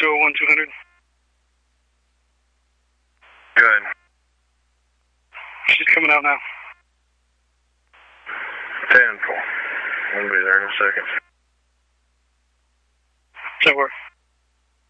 201 200. Good. She's coming out now. 10-4. I'll be there in a second. That work.